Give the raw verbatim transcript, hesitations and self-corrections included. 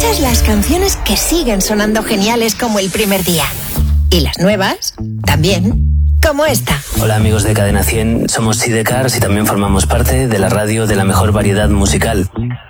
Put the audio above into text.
Escuchas las canciones que siguen sonando geniales como el primer día. Y las nuevas, también, como esta. Hola amigos de Cadena cien, somos Sidecars y también formamos parte de la radio de la mejor variedad musical.